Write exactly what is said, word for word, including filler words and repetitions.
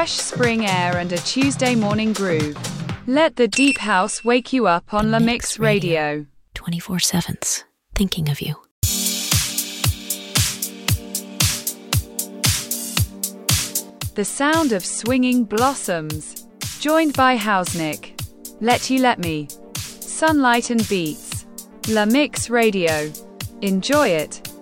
fresh spring air and a Tuesday morning groove. Let the deep house wake you up on La Mix Radio. twenty-four sevens, thinking of you. The sound of swinging blossoms. Joined by Hausnick. Let You Let Me. Sunlight and Beats. La Mix Radio. Enjoy it.